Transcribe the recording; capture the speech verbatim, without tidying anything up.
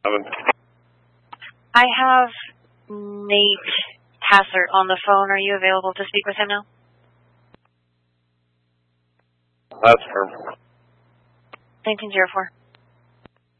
I have Nate Hassert on the phone. Are you available to speak with him now? That's her. nineteen zero four.